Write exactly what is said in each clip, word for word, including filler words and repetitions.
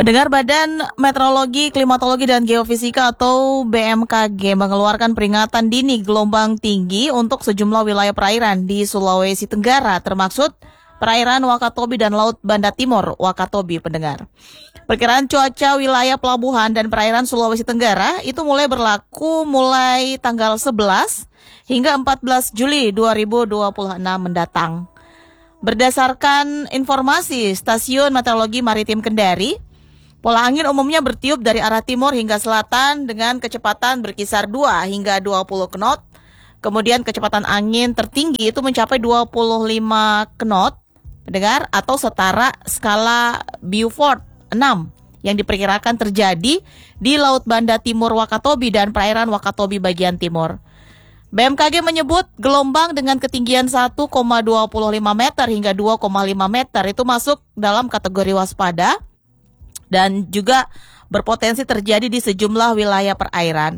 Pendengar, Badan Meteorologi, Klimatologi, dan Geofisika atau B M K G mengeluarkan peringatan dini gelombang tinggi untuk sejumlah wilayah perairan di Sulawesi Tenggara, termaksud perairan Wakatobi dan Laut Banda Timur Wakatobi, pendengar. Perkiraan cuaca wilayah pelabuhan dan perairan Sulawesi Tenggara itu mulai berlaku mulai tanggal sebelas hingga empat belas Juli dua ribu dua puluh enam mendatang. Berdasarkan informasi Stasiun Meteorologi Maritim Kendari, pola angin umumnya bertiup dari arah timur hingga selatan dengan kecepatan berkisar dua hingga dua puluh knot. Kemudian kecepatan angin tertinggi itu mencapai dua puluh lima knot, pendengar, atau setara skala Beaufort enam yang diperkirakan terjadi di Laut Banda Timur Wakatobi dan perairan Wakatobi bagian timur. B M K G menyebut gelombang dengan ketinggian satu koma dua lima meter hingga dua koma lima meter itu masuk dalam kategori waspada dan juga berpotensi terjadi di sejumlah wilayah perairan.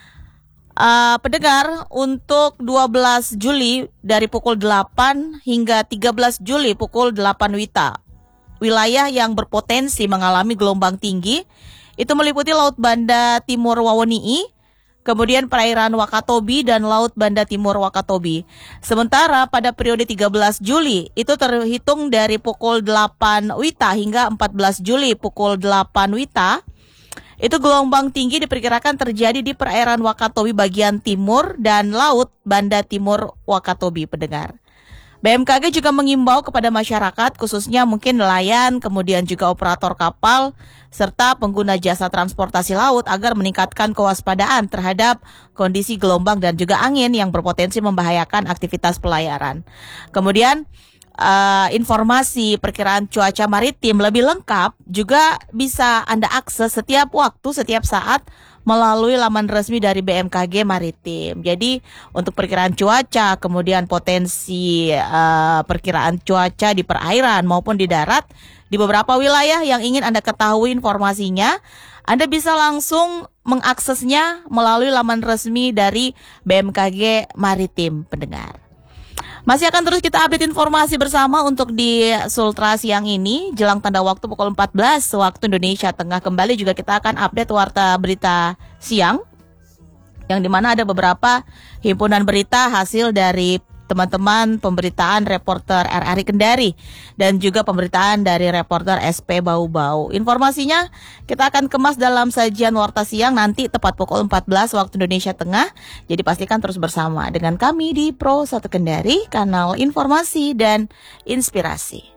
Uh, pendengar, untuk dua belas Juli dari pukul delapan hingga tiga belas Juli pukul delapan Wita, wilayah yang berpotensi mengalami gelombang tinggi itu meliputi Laut Banda Timur Wawoni'i, kemudian perairan Wakatobi dan Laut Banda Timur Wakatobi. Sementara pada periode tiga belas Juli itu terhitung dari pukul delapan Wita hingga empat belas Juli pukul delapan Wita, itu gelombang tinggi diperkirakan terjadi di perairan Wakatobi bagian timur dan Laut Banda Timur Wakatobi, pendengar. B M K G juga mengimbau kepada masyarakat, khususnya mungkin nelayan, kemudian juga operator kapal, serta pengguna jasa transportasi laut agar meningkatkan kewaspadaan terhadap kondisi gelombang dan juga angin yang berpotensi membahayakan aktivitas pelayaran. Kemudian, uh, informasi perkiraan cuaca maritim lebih lengkap juga bisa Anda akses setiap waktu, setiap saat melalui laman resmi dari B M K G Maritim. Jadi untuk perkiraan cuaca, kemudian potensi uh, perkiraan cuaca di perairan maupun di darat, di beberapa wilayah yang ingin Anda ketahui informasinya, Anda bisa langsung mengaksesnya melalui laman resmi dari B M K G Maritim, pendengar. Masih akan terus kita update informasi bersama untuk di Sultra siang ini. Jelang tanda waktu pukul empat belas waktu Indonesia Tengah kembali juga kita akan update warta berita siang, yang dimana ada beberapa himpunan berita hasil dari teman-teman pemberitaan reporter R R I Kendari dan juga pemberitaan dari reporter S P Bau-Bau. Informasinya kita akan kemas dalam sajian warta siang nanti tepat pukul empat belas waktu Indonesia Tengah. Jadi pastikan terus bersama dengan kami di Pro satu Kendari, kanal informasi dan inspirasi.